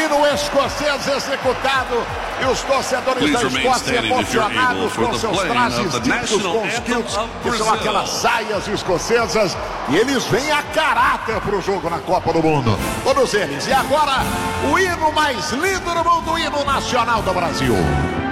hino escocês executado e os torcedores da Escócia emocionados com seus trajes típicos com os kilts, que são aquelas saias escocesas, e eles vêm a caráter para o jogo na Copa do Mundo, todos eles. E agora o hino mais lindo do mundo, o hino nacional do Brasil.